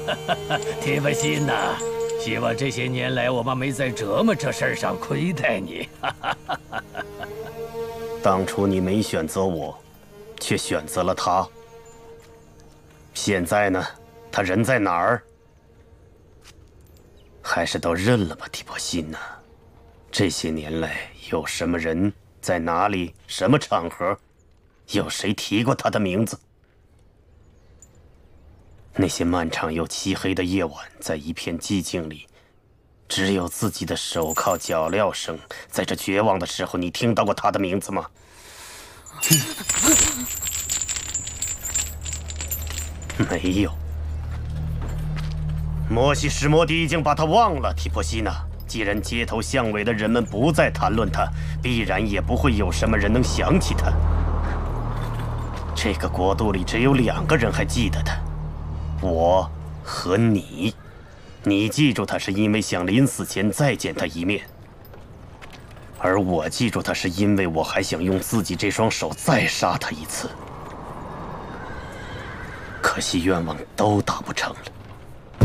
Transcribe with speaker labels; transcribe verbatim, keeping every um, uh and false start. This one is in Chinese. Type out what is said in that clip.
Speaker 1: 提巴辛呐，希望这些年来我们没在折磨这事儿上亏待你。
Speaker 2: 当初你没选择我，却选择了他。现在呢，他人在哪儿？还是都认了吧，提巴辛呐。这些年来，有什么人在哪里、什么场合，有谁提过他的名字？那些漫长又漆黑的夜晚，在一片寂静里，只有自己的手铐脚镣声。在这绝望的时候，你听到过他的名字吗？没有。摩西史摩迪已经把他忘了，提婆西娜。既然街头巷尾的人们不再谈论他，必然也不会有什么人能想起他。这个国度里只有两个人还记得他，我和你。你记住他是因为想临死前再见他一面，而我记住他是因为我还想用自己这双手再杀他一次。可惜愿望都达不成了。